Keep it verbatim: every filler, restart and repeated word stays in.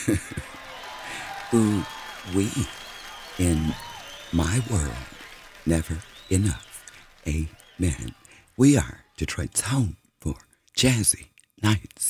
Ooh, we in my world, never enough. Amen. We are Detroit's home for jazzy nights.